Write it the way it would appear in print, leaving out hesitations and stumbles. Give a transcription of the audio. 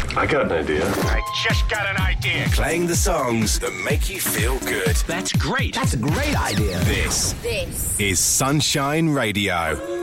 I got an idea. I just got an idea. Playing the songs that make you feel good. That's great. That's a great idea. This is Sunshine Radio.